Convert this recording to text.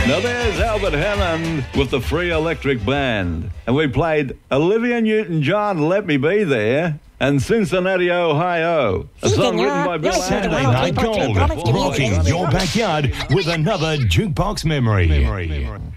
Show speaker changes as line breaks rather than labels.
Now there's Albert Hammond with the Free Electric Band. And we played Olivia Newton-John, Let Me Be There, and Cincinnati, Ohio. A song written by Bill
Saturday Night Gold, rocking your backyard with another jukebox memory.